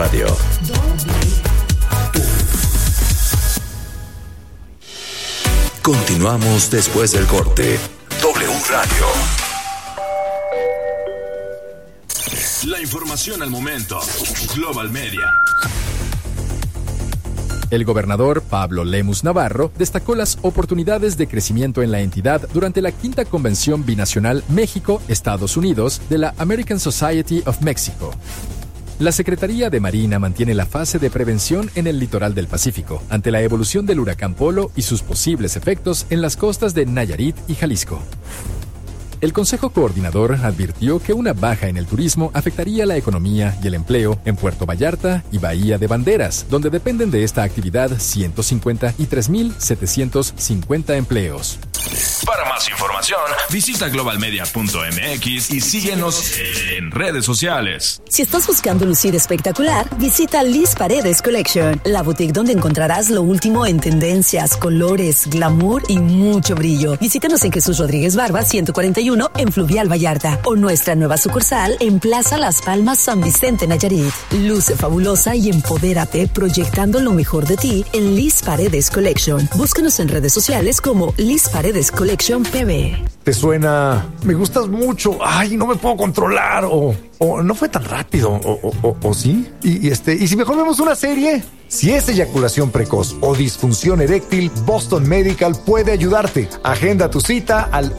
Radio. Continuamos después del corte. W Radio. La información al momento. Global Media. El gobernador Pablo Lemus Navarro destacó las oportunidades de crecimiento en la entidad durante la quinta convención binacional México-Estados Unidos de la American Society of Mexico. La Secretaría de Marina mantiene la fase de prevención en el litoral del Pacífico ante la evolución del huracán Polo y sus posibles efectos en las costas de Nayarit y Jalisco. El Consejo Coordinador advirtió que una baja en el turismo afectaría la economía y el empleo en Puerto Vallarta y Bahía de Banderas, donde dependen de esta actividad 153,750 empleos. Para más información, visita globalmedia.mx y síguenos en redes sociales. Si estás buscando lucir espectacular, visita Liz Paredes Collection, la boutique donde encontrarás lo último en tendencias, colores, glamour y mucho brillo. Visítanos en Jesús Rodríguez Barba 141 en Fluvial Vallarta o nuestra nueva sucursal en Plaza Las Palmas San Vicente Nayarit. Luce fabulosa y empodérate proyectando lo mejor de ti en Liz Paredes Collection. Búscanos en redes sociales como Liz Paredes Collection PB. ¿Te suena? Me gustas mucho. Ay, no me puedo controlar. O no fue tan rápido. O sí. Y si mejor vemos una serie. Si es eyaculación precoz o disfunción eréctil, Boston Medical puede ayudarte. Agenda tu cita al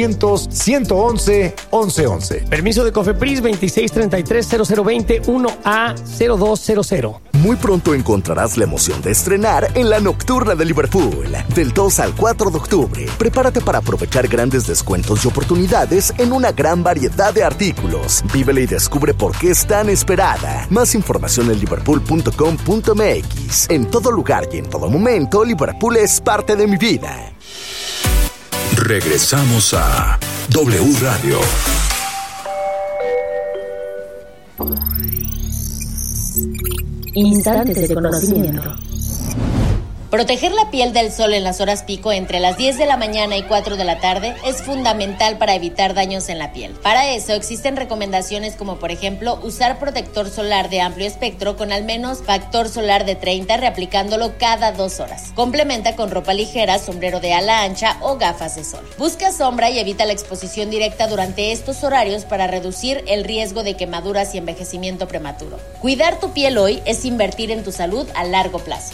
800-111-1111. Permiso de COFEPRIS 2633-0020-1A0200. Muy pronto encontrarás la emoción de estrenar en la Nocturna de Liverpool. Del 2 al 4 de octubre, prepárate para aprovechar grandes descuentos y oportunidades en una gran variedad de artículos. Vívela y descubre por qué es tan esperada. Más información en liverpool.com.mx. En todo lugar y en todo momento, Liverpool es parte de mi vida. Regresamos a W Radio. Instantes de conocimiento. Proteger la piel del sol en las horas pico entre las 10 de la mañana y 4 de la tarde es fundamental para evitar daños en la piel. Para eso existen recomendaciones como por ejemplo usar protector solar de amplio espectro con al menos factor solar de 30 reaplicándolo cada 2 horas. Complementa con ropa ligera, sombrero de ala ancha o gafas de sol. Busca sombra y evita la exposición directa durante estos horarios para reducir el riesgo de quemaduras y envejecimiento prematuro. Cuidar tu piel hoy es invertir en tu salud a largo plazo.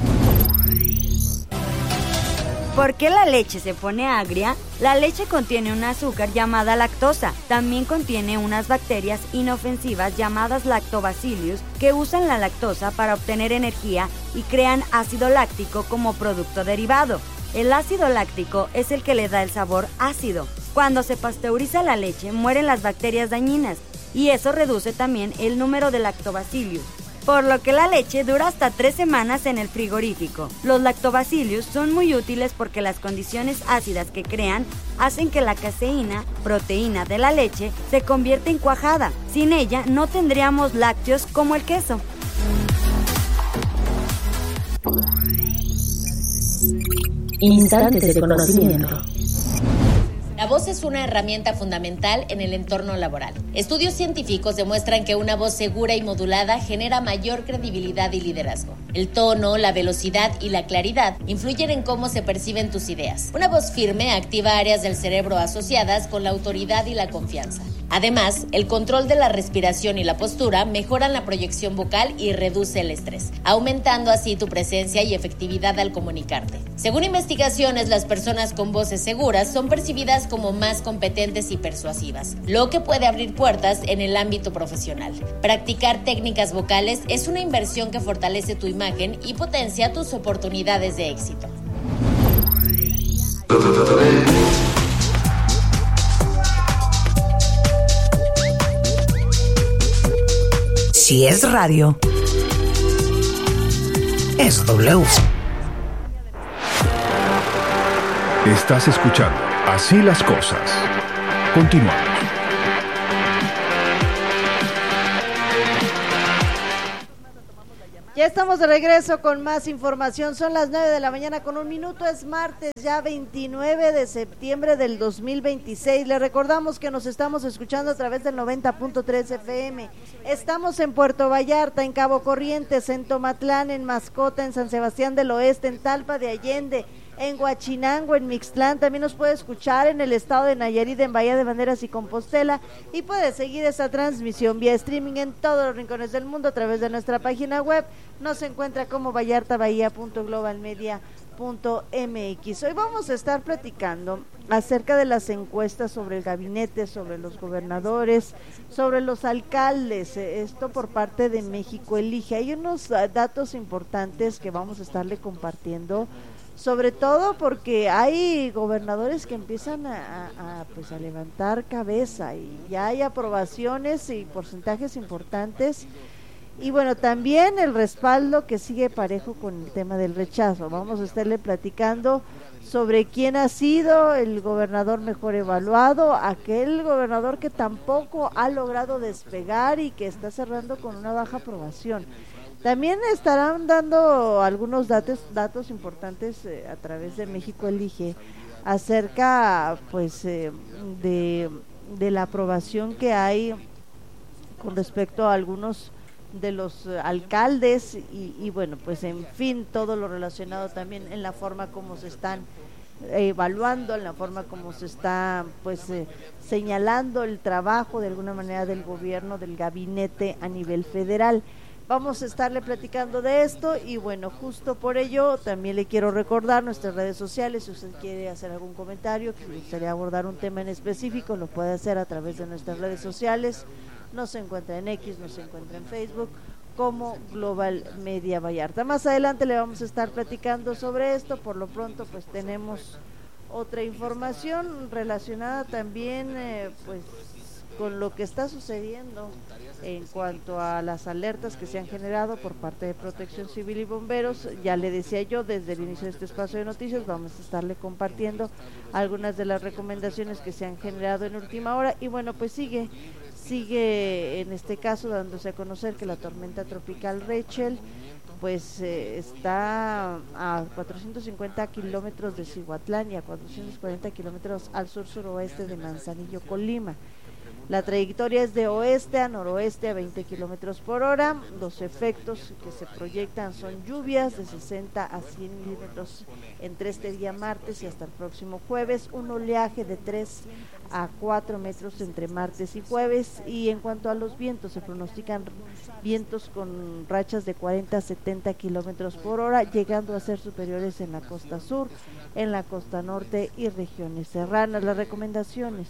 ¿Por qué la leche se pone agria? La leche contiene un azúcar llamada lactosa. También contiene unas bacterias inofensivas llamadas lactobacillus que usan la lactosa para obtener energía y crean ácido láctico como producto derivado. El ácido láctico es el que le da el sabor ácido. Cuando se pasteuriza la leche, mueren las bacterias dañinas y eso reduce también el número de lactobacillus, por lo que la leche dura hasta 3 semanas en el frigorífico. Los lactobacillus son muy útiles porque las condiciones ácidas que crean hacen que la caseína, proteína de la leche, se convierta en cuajada. Sin ella no tendríamos lácteos como el queso. Instantes de conocimiento. La voz es una herramienta fundamental en el entorno laboral. Estudios científicos demuestran que una voz segura y modulada genera mayor credibilidad y liderazgo. El tono, la velocidad y la claridad influyen en cómo se perciben tus ideas. Una voz firme activa áreas del cerebro asociadas con la autoridad y la confianza. Además, el control de la respiración y la postura mejoran la proyección vocal y reduce el estrés, aumentando así tu presencia y efectividad al comunicarte. Según investigaciones, las personas con voces seguras son percibidas como más competentes y persuasivas, lo que puede abrir puertas en el ámbito profesional. Practicar técnicas vocales es una inversión que fortalece tu imagen y potencia tus oportunidades de éxito. Si es radio, es W. Estás escuchando Así las Cosas. Continuamos. Ya estamos de regreso con más información. Son las 9 de la mañana con 1 minuto. Es martes, ya 29 de septiembre del 2026. Le recordamos que nos estamos escuchando a través del 90.3 FM. Estamos en Puerto Vallarta, en Cabo Corrientes, en Tomatlán, en Mascota, en San Sebastián del Oeste, en Talpa de Allende, en Huachinango, en Mixtlán. También nos puede escuchar en el estado de Nayarit, en Bahía de Banderas y Compostela, y puede seguir esta transmisión vía streaming en todos los rincones del mundo a través de nuestra página web. Nos encuentra como vallartabahía.globalmedia.mx. Hoy vamos a estar platicando acerca de las encuestas sobre el gabinete, sobre los gobernadores, sobre los alcaldes, esto por parte de México Elige. Hay unos datos importantes que vamos a estarle compartiendo, sobre todo porque hay gobernadores que empiezan a levantar cabeza y ya hay aprobaciones y porcentajes importantes. Y bueno, también el respaldo que sigue parejo con el tema del rechazo. Vamos a estarle platicando sobre quién ha sido el gobernador mejor evaluado, aquel gobernador que tampoco ha logrado despegar y que está cerrando con una baja aprobación. También estarán dando algunos datos importantes a través de México Elige acerca de la aprobación que hay con respecto a algunos de los alcaldes y bueno, pues en fin, todo lo relacionado también en la forma como se están evaluando, en la forma como se está señalando el trabajo de alguna manera del gobierno, del gabinete a nivel federal. Vamos a estarle platicando de esto y bueno, justo por ello también le quiero recordar nuestras redes sociales. Si usted quiere hacer algún comentario, que le gustaría abordar un tema en específico, lo puede hacer a través de nuestras redes sociales. Nos encuentra en X, nos encuentra en Facebook como Global Media Vallarta. Más adelante le vamos a estar platicando sobre esto. Por lo pronto pues tenemos otra información relacionada también con lo que está sucediendo en cuanto a las alertas que se han generado por parte de Protección Civil y Bomberos. Ya le decía yo, desde el inicio de este espacio de noticias vamos a estarle compartiendo algunas de las recomendaciones que se han generado en última hora y bueno, pues sigue en este caso dándose a conocer que la tormenta tropical Rachel está a 450 kilómetros de Cihuatlán y a 440 kilómetros al sur-suroeste de Manzanillo, Colima. La trayectoria es de oeste a noroeste a 20 kilómetros por hora. Los efectos que se proyectan son lluvias de 60 a 100 milímetros entre este día martes y hasta el próximo jueves, un oleaje de 3 a 4 metros entre martes y jueves, y en cuanto a los vientos, se pronostican vientos con rachas de 40 a 70 kilómetros por hora, llegando a ser superiores en la costa sur, en la costa norte y regiones serranas. Las recomendaciones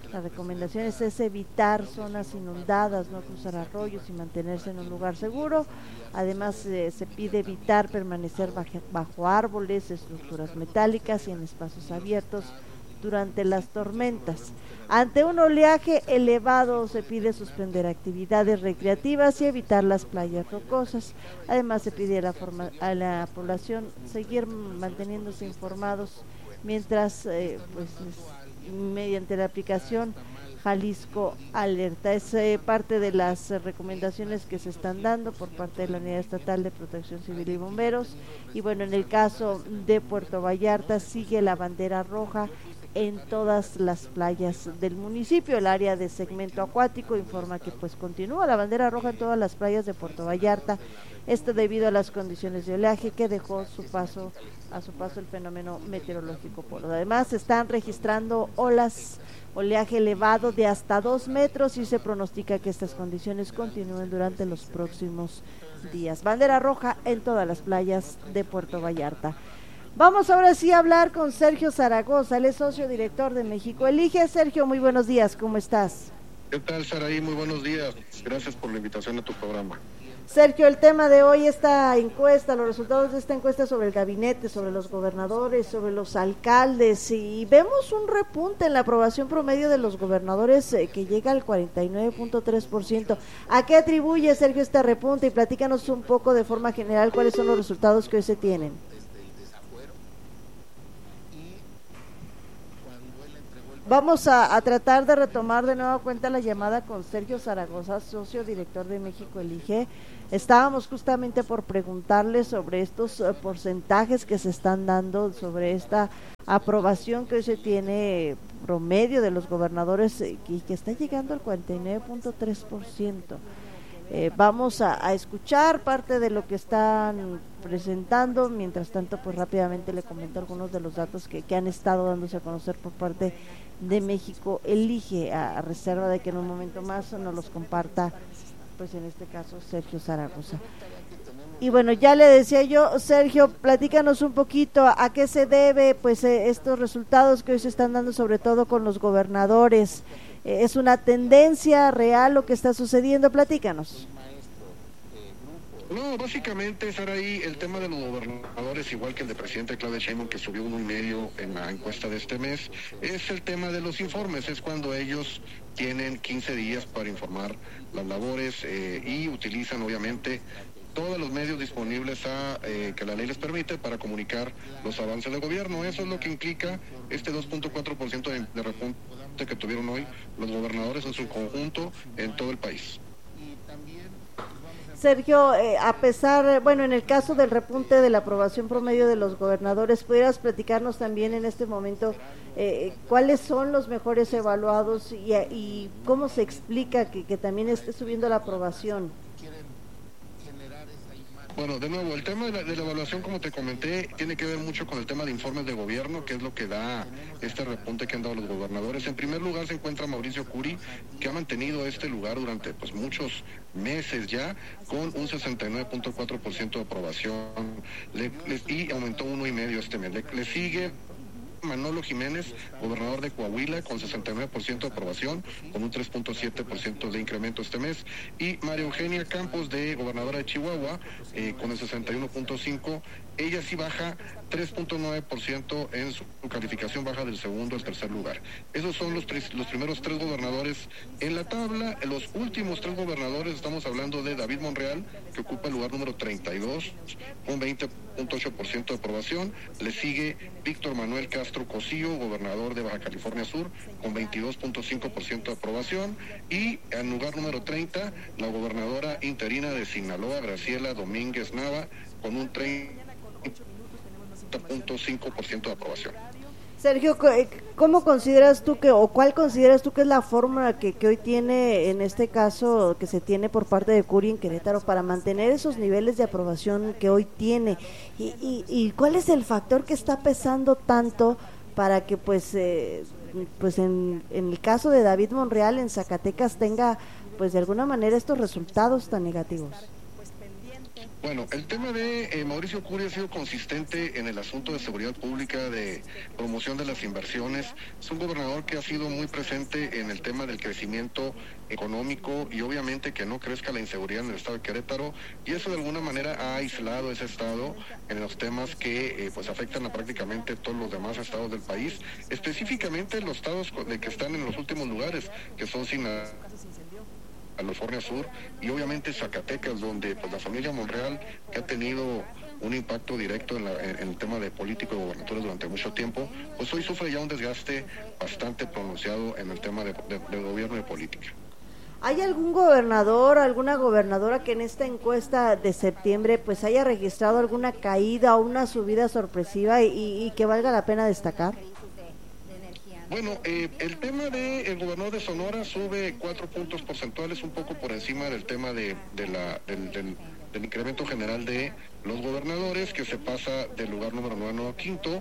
es evitar zonas inundadas, no cruzar arroyos y mantenerse en un lugar seguro. Además se pide evitar permanecer bajo árboles, estructuras metálicas y en espacios abiertos durante las tormentas. Ante un oleaje elevado se pide suspender actividades recreativas y evitar las playas rocosas. Además se pide a la población seguir manteniéndose informados mientras mediante la aplicación Jalisco Alerta. Es parte de las recomendaciones que se están dando por parte de la Unidad Estatal de Protección Civil y Bomberos. Y bueno, en el caso de Puerto Vallarta sigue la bandera roja en todas las playas del municipio. El área de segmento acuático informa que continúa la bandera roja en todas las playas de Puerto Vallarta, esto debido a las condiciones de oleaje que dejó a su paso el fenómeno meteorológico polar. Además se están registrando oleaje elevado de hasta 2 metros y se pronostica que estas condiciones continúen durante los próximos días. Bandera roja en todas las playas de Puerto Vallarta. Vamos ahora sí a hablar con Sergio Zaragoza, él es socio director de México Elige. Sergio, muy buenos días, ¿cómo estás? ¿Qué tal, Saraí? Muy buenos días, gracias por la invitación a tu programa. Sergio, el tema de hoy, esta encuesta, los resultados de esta encuesta sobre el gabinete, sobre los gobernadores, sobre los alcaldes, y vemos un repunte en la aprobación promedio de los gobernadores que llega al 49.3%. ¿A qué atribuye, Sergio, este repunte? Y platícanos un poco de forma general cuáles son los resultados que hoy se tienen. Vamos a tratar de retomar de nueva cuenta la llamada con Sergio Zaragoza, socio director de México Elige. Estábamos justamente por preguntarle sobre estos porcentajes que se están dando, sobre esta aprobación que hoy se tiene promedio de los gobernadores y que está llegando al 49.3%. Vamos a escuchar parte de lo que están presentando. Mientras tanto, pues rápidamente le comento algunos de los datos que han estado dándose a conocer por parte de México Elige, a reserva de que en un momento más nos los comparta, pues en este caso Sergio Zaragoza. Y bueno, ya le decía yo, Sergio, platícanos un poquito a qué se debe pues estos resultados que hoy se están dando, sobre todo con los gobernadores. ¿Es una tendencia real lo que está sucediendo? Platícanos. No, básicamente, Saraí, el tema de los gobernadores, igual que el de presidente Claudia Sheinbaum, que subió 1.5 en la encuesta de este mes, es el tema de los informes. Es cuando ellos tienen 15 días para informar las labores y utilizan, obviamente, todos los medios disponibles que la ley les permite para comunicar los avances del gobierno. Eso es lo que implica este 2.4% de repunte que tuvieron hoy los gobernadores en su conjunto en todo el país. Sergio, a pesar, bueno, en el caso del repunte de la aprobación promedio de los gobernadores, ¿pudieras platicarnos también en este momento cuáles son los mejores evaluados y cómo se explica que también esté subiendo la aprobación? Bueno, de nuevo, el tema de la evaluación, como te comenté, tiene que ver mucho con el tema de informes de gobierno, que es lo que da este repunte que han dado los gobernadores. En primer lugar se encuentra Mauricio Curi, que ha mantenido este lugar durante pues muchos meses ya, con un 69.4% de aprobación, y aumentó 1.5 este mes. Le sigue Manolo Jiménez, gobernador de Coahuila, con 69% de aprobación, con un 3.7% de incremento este mes, y María Eugenia Campos, gobernadora de Chihuahua, con el 61.5%. Ella sí baja 3.9% en su calificación, baja del segundo al tercer lugar. Esos son los primeros 3 gobernadores en la tabla. En los últimos 3 gobernadores estamos hablando de David Monreal, que ocupa el lugar número 32, con 20.8% de aprobación. Le sigue Víctor Manuel Castro Cosío, gobernador de Baja California Sur, con 22.5% de aprobación. Y en lugar número 30, la gobernadora interina de Sinaloa, Graciela Domínguez Nava, con un 30.5% de aprobación. Sergio, ¿cómo consideras tú cuál consideras tú que es la fórmula que hoy tiene, en este caso, que se tiene por parte de Curi en Querétaro para mantener esos niveles de aprobación que hoy tiene? ¿Y cuál es el factor que está pesando tanto para que pues en el caso de David Monreal en Zacatecas tenga pues de alguna manera estos resultados tan negativos? Bueno, el tema de Mauricio Curi ha sido consistente en el asunto de seguridad pública, de promoción de las inversiones. Es un gobernador que ha sido muy presente en el tema del crecimiento económico y obviamente que no crezca la inseguridad en el estado de Querétaro, y eso de alguna manera ha aislado ese estado en los temas que pues afectan a prácticamente todos los demás estados del país, específicamente los estados que están en los últimos lugares, que son Sinaloa, California Sur y obviamente Zacatecas, donde pues la familia Monreal, que ha tenido un impacto directo en el tema de político y gobernaturas durante mucho tiempo, pues hoy sufre ya un desgaste bastante pronunciado en el tema de gobierno y política. ¿Hay algún gobernador, alguna gobernadora que en esta encuesta de septiembre pues haya registrado alguna caída o una subida sorpresiva y que valga la pena destacar? Bueno, el tema del gobernador de Sonora sube 4 puntos porcentuales, un poco por encima del tema del incremento general de los gobernadores, que se pasa del lugar número 9 a quinto.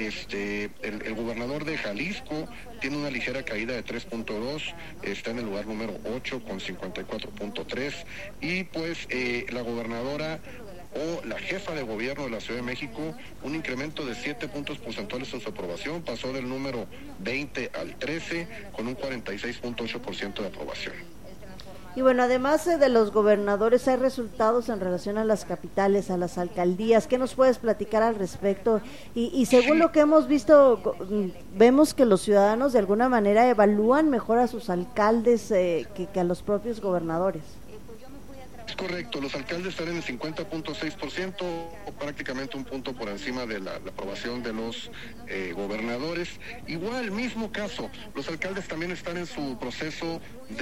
El gobernador de Jalisco tiene una ligera caída de 3.2, está en el lugar número 8 con 54.3, y pues la gobernadora o la jefa de gobierno de la Ciudad de México, un incremento de 7 puntos porcentuales en su aprobación, pasó del número 20 al 13, con un 46.8% de aprobación. Y bueno, además de los gobernadores, hay resultados en relación a las capitales, a las alcaldías. ¿Qué nos puedes platicar al respecto? Y según lo que hemos visto, vemos que los ciudadanos de alguna manera evalúan mejor a sus alcaldes que a los propios gobernadores. Es correcto, los alcaldes están en el 50.6%, o prácticamente un punto por encima de la aprobación de los gobernadores. Igual, mismo caso, los alcaldes también están en su proceso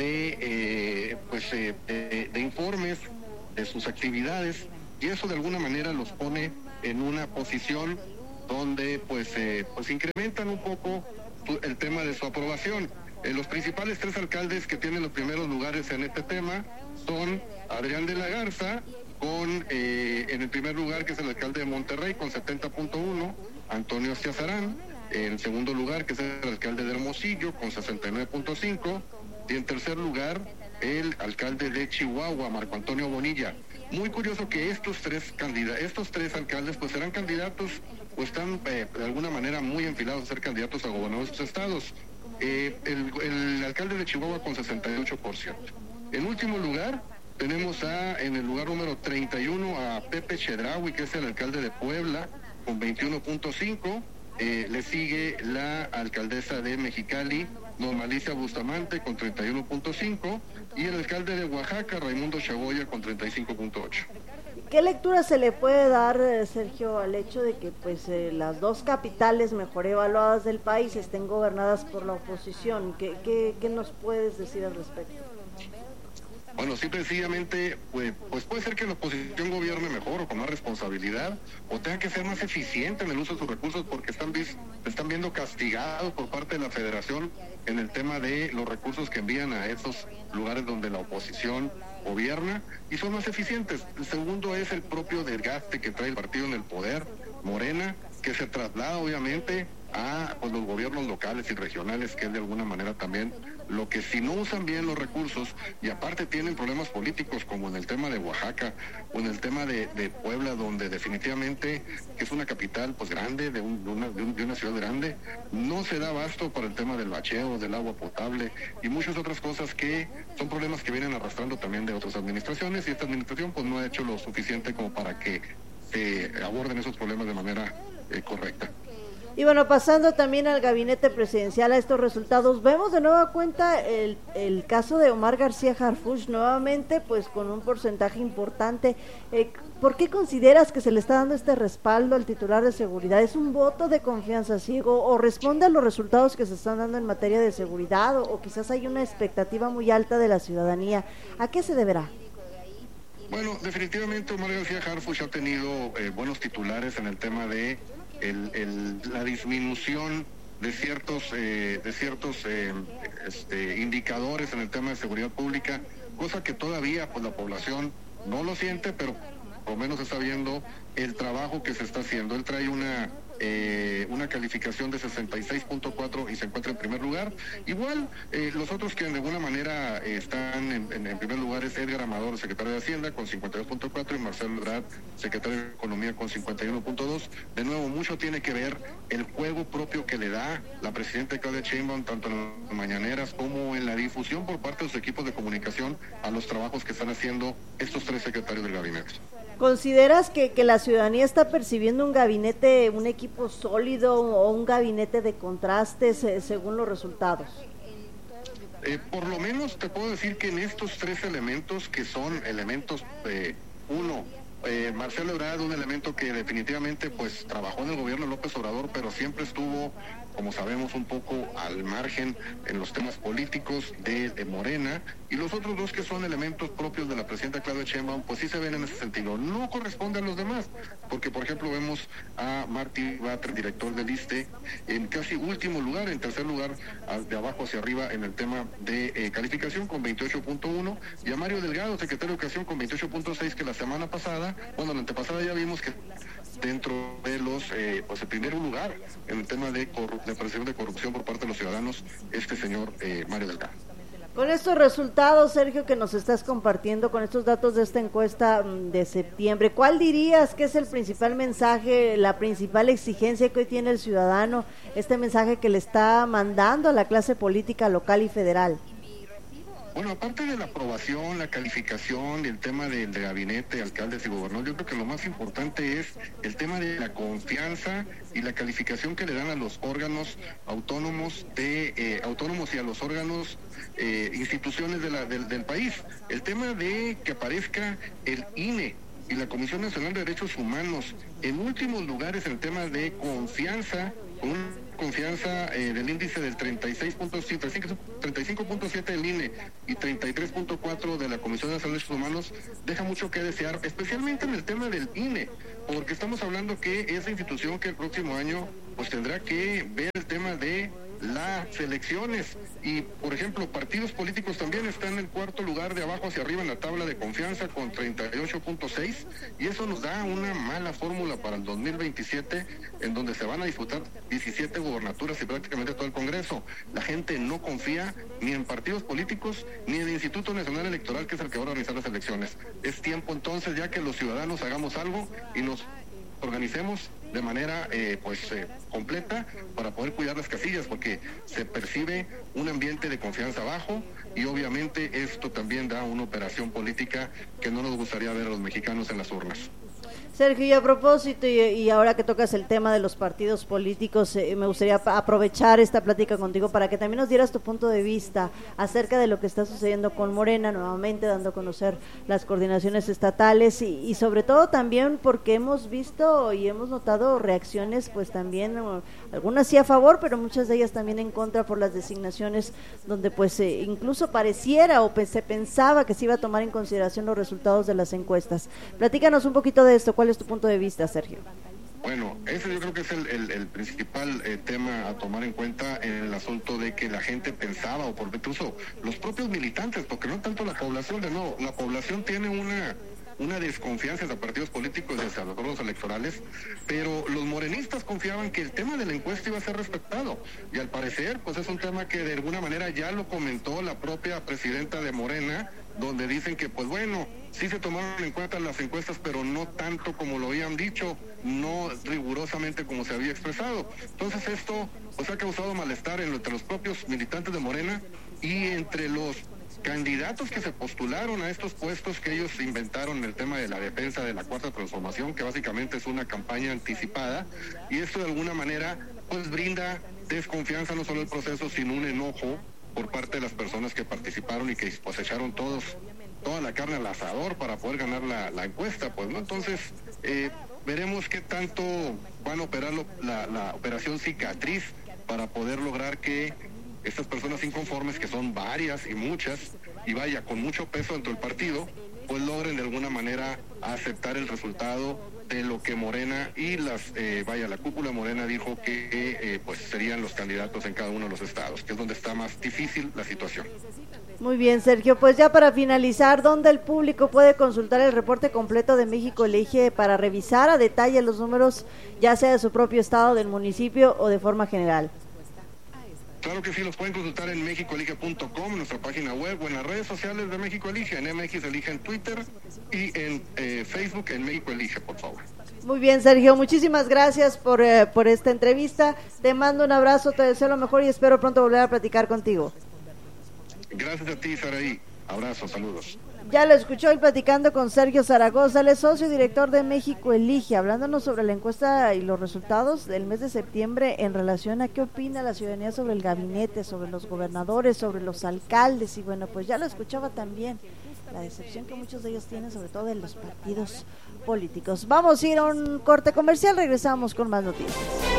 de informes de sus actividades, y eso de alguna manera los pone en una posición donde pues incrementan un poco el tema de su aprobación. Los principales 3 alcaldes que tienen los primeros lugares en este tema son Adrián de la Garza, en el primer lugar, que es el alcalde de Monterrey, con 70.1, Antonio Ciazarán, en segundo lugar, que es el alcalde de Hermosillo, con 69.5, y en tercer lugar, el alcalde de Chihuahua, Marco Antonio Bonilla. Muy curioso que estos tres alcaldes pues serán candidatos o están de alguna manera muy enfilados a ser candidatos a gobernadores de sus estados. El alcalde de Chihuahua con 68%. En último lugar, tenemos en el lugar número 31 a Pepe Chedraui, que es el alcalde de Puebla, con 21.5. Le sigue la alcaldesa de Mexicali, Norma Alicia Bustamante, con 31.5, y el alcalde de Oaxaca, Raimundo Chagoya, con 35.8. ¿Qué lectura se le puede dar, Sergio, al hecho de que pues las 2 capitales mejor evaluadas del país estén gobernadas por la oposición? ¿Qué nos puedes decir al respecto? Bueno, sí, sencillamente, pues puede ser que la oposición gobierne mejor o con más responsabilidad, o tenga que ser más eficiente en el uso de sus recursos, porque están viendo castigados por parte de la Federación en el tema de los recursos que envían a esos lugares donde la oposición gobierna, y son más eficientes. El segundo es el propio desgaste que trae el partido en el poder, Morena, que se traslada obviamente a los gobiernos locales y regionales, que es de alguna manera también lo que, si no usan bien los recursos, y aparte tienen problemas políticos como en el tema de Oaxaca o en el tema de Puebla, donde definitivamente, que es una capital pues grande, de una ciudad grande, no se da abasto para el tema del bacheo, del agua potable y muchas otras cosas que son problemas que vienen arrastrando también de otras administraciones, y esta administración pues no ha hecho lo suficiente como para que aborden esos problemas de manera correcta. Y bueno, pasando también al gabinete presidencial, a estos resultados, vemos de nueva cuenta el caso de Omar García Harfuch, nuevamente pues con un porcentaje importante. ¿Por qué consideras que se le está dando este respaldo al titular de seguridad? ¿Es un voto de confianza ciego o responde a los resultados que se están dando en materia de seguridad, o quizás hay una expectativa muy alta de la ciudadanía? ¿A qué se deberá? Bueno, definitivamente Omar García Harfuch ha tenido buenos titulares en el tema de la disminución de ciertos indicadores en el tema de seguridad pública, cosa que todavía pues la población no lo siente, pero por lo menos está viendo el trabajo que se está haciendo. Él trae una calificación de 66.4 y se encuentra en primer lugar. Igual, los otros que de alguna manera están en primer lugar es Edgar Amador, secretario de Hacienda, con 52.4, y Marcelo Ebrard, secretario de Economía, con 51.2. De nuevo, mucho tiene que ver el juego propio que le da la presidenta Claudia Sheinbaum, tanto en las mañaneras como en la difusión por parte de los equipos de comunicación a los trabajos que están haciendo estos 3 secretarios del gabinete. ¿Consideras que la ciudadanía está percibiendo un gabinete, un equipo sólido, o un gabinete de contrastes según los resultados? Por lo menos te puedo decir que en estos 3 elementos, que son elementos, Marcelo Ebrard, un elemento que definitivamente pues trabajó en el gobierno de López Obrador, pero siempre estuvo, como sabemos, un poco al margen en los temas políticos de Morena, y los otros 2 que son elementos propios de la presidenta Claudia Sheinbaum, pues sí se ven en ese sentido. No corresponde a los demás, porque por ejemplo vemos a Martí Batres, director del ISSSTE, en casi último lugar, en tercer lugar, de abajo hacia arriba en el tema de calificación, con 28.1, y a Mario Delgado, secretario de Educación, con 28.6, que la semana pasada, la antepasada ya vimos que dentro de los, pues el primer lugar en el tema de percepción de corrupción por parte de los ciudadanos, este señor Mario Delgado. Con estos resultados, Sergio, que nos estás compartiendo, con estos datos de esta encuesta de septiembre, ¿cuál dirías que es el principal mensaje, la principal exigencia que hoy tiene el ciudadano, este mensaje que le está mandando a la clase política local y federal? Bueno, aparte de la aprobación, la calificación, el tema del gabinete, alcaldes y gobernadores, yo creo que lo más importante es el tema de la confianza y la calificación que le dan a los órganos autónomos y a los órganos instituciones del país. El tema de que aparezca el INE y la Comisión Nacional de Derechos Humanos en últimos lugares en el tema de confianza, con una confianza del índice del 35.7 del INE y 33.4 de la Comisión Nacional de Derechos Humanos, deja mucho que desear, especialmente en el tema del INE, porque estamos hablando que esa institución que el próximo año pues tendrá que ver el tema de las elecciones y, por ejemplo, partidos políticos también están en el cuarto lugar de abajo hacia arriba en la tabla de confianza con 38.6 y eso nos da una mala fórmula para el 2027 en donde se van a disputar 17 gubernaturas y prácticamente todo el Congreso. La gente no confía ni en partidos políticos ni en el Instituto Nacional Electoral, que es el que va a organizar las elecciones. Es tiempo entonces ya que los ciudadanos hagamos algo y nos organicemos de manera completa para poder cuidar las casillas, porque se percibe un ambiente de confianza bajo y obviamente esto también da una operación política que no nos gustaría ver a los mexicanos en las urnas. Sergio, y a propósito, y ahora que tocas el tema de los partidos políticos, me gustaría aprovechar esta plática contigo para que también nos dieras tu punto de vista acerca de lo que está sucediendo con Morena, nuevamente dando a conocer las coordinaciones estatales y sobre todo también porque hemos visto y hemos notado reacciones, pues también, algunas sí a favor, pero muchas de ellas también en contra por las designaciones, donde pues incluso pareciera o se pensaba que se iba a tomar en consideración los resultados de las encuestas. Platícanos un poquito de esto. ¿Cuál es tu punto de vista, Sergio? Bueno, ese yo creo que es el principal tema a tomar en cuenta en el asunto de que la gente pensaba, o por incluso los propios militantes, porque no tanto la población, de nuevo, la población tiene una desconfianza hacia partidos políticos y hacia los órganos electorales, pero los morenistas confiaban que el tema de la encuesta iba a ser respetado, y al parecer, pues es un tema que de alguna manera ya lo comentó la propia presidenta de Morena, donde dicen que, pues bueno, sí se tomaron en cuenta las encuestas, pero no tanto como lo habían dicho, no rigurosamente como se había expresado. Entonces esto pues ha causado malestar entre los propios militantes de Morena y entre los candidatos que se postularon a estos puestos que ellos inventaron en el tema de la defensa de la Cuarta Transformación, que básicamente es una campaña anticipada, y esto de alguna manera pues brinda desconfianza no solo al proceso, sino un enojo por parte de las personas que participaron y que pues echaron toda la carne al asador para poder ganar la encuesta, pues, ¿no? Entonces, veremos qué tanto van a operar la operación cicatriz para poder lograr que estas personas inconformes, que son varias y muchas, y vaya, con mucho peso dentro del partido, pues logren de alguna manera aceptar el resultado de lo que Morena y la cúpula Morena dijo que pues serían los candidatos en cada uno de los estados, que es donde está más difícil la situación. Muy bien, Sergio, pues ya para finalizar, ¿dónde el público puede consultar el reporte completo de México Elige para revisar a detalle los números, ya sea de su propio estado, del municipio o de forma general? Claro que sí, los pueden consultar en mexicoelige.com, en nuestra página web, o en las redes sociales de México Elige, en MX Elige en Twitter y en Facebook en México Elige, por favor. Muy bien, Sergio, muchísimas gracias por esta entrevista. Te mando un abrazo, te deseo lo mejor y espero pronto volver a platicar contigo. Gracias a ti, Saraí. Abrazos, saludos. Ya lo escuchó hoy platicando con Sergio Zaragoza, él es socio y director de México Elige, hablándonos sobre la encuesta y los resultados del mes de septiembre en relación a qué opina la ciudadanía sobre el gabinete, sobre los gobernadores, sobre los alcaldes, y bueno, pues ya lo escuchaba también, la decepción que muchos de ellos tienen, sobre todo de los partidos políticos. Vamos a ir a un corte comercial, regresamos con más noticias.